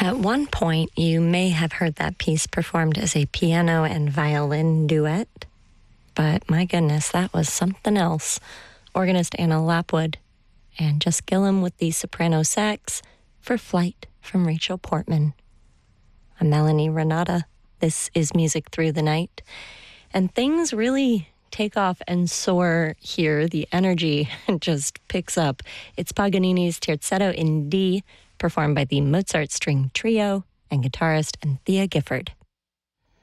At one point, you may have heard that piece performed as a piano and violin duet, but my goodness, that was something else. Organist Anna Lapwood and Jess Gillum with the soprano sax for Flight from Rachel Portman. I'm Melanie Renata. This is Music Through the Night, and things really take off and soar here. The energy just picks up. It's Paganini's Terzetto in D, performed by the Mozart String Trio and guitarist Anthea Gifford.